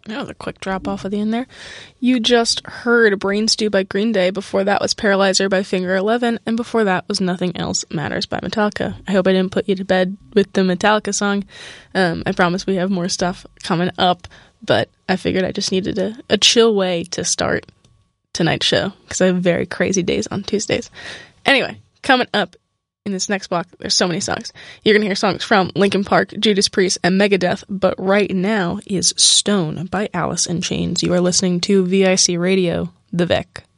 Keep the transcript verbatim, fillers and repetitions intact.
That was a quick drop off at the end there. You just heard Brain Stew by Green Day. Before that was Paralyzer by Finger Eleven. And before that was Nothing Else Matters by Metallica. I hope I didn't put you to bed with the Metallica song. Um, I promise we have more stuff coming up. But I figured I just needed a, a chill way to start tonight's show. Because I have very crazy days on Tuesdays. Anyway, coming up in this next block, there's so many songs. You're going to hear songs from Linkin Park, Judas Priest, and Megadeth, but right now is Stone by Alice in Chains. You are listening to V I C Radio, The Vic.